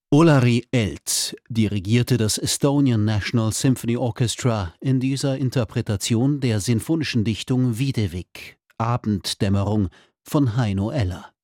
Olari Elt dirigierte das Estonian National Symphony Orchestra in dieser Interpretation der sinfonischen Dichtung Videvik, Abenddämmerung von Heino Eller.